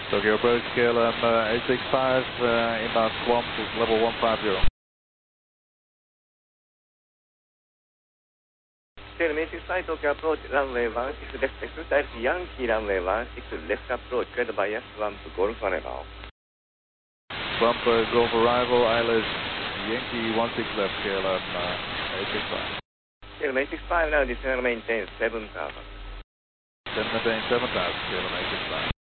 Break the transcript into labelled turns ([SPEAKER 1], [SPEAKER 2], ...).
[SPEAKER 1] Tokyo approach KLM 865, inbound Guam to level 150.
[SPEAKER 2] KLM 865, Tokyo approach, runway 16 left, direct Yankee runway 16 left approach, cleared by S1 to Golf arrival.
[SPEAKER 1] Bump Golf arrival, ILS Yankee 16 left, KLM 865.
[SPEAKER 2] KLM 865, now descend maintain 7000.
[SPEAKER 1] Descend maintain 7000, KLM 865.